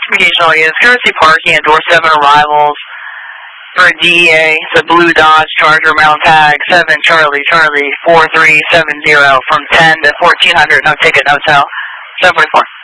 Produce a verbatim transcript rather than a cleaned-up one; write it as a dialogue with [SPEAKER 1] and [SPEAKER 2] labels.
[SPEAKER 1] Communication is courtesy parking at door seven arrivals for D E A. It's a blue Dodge Charger, Maryland tag seven Charlie Charlie four three seven zero from ten to fourteen hundred. No ticket, no tow. seven forty-four.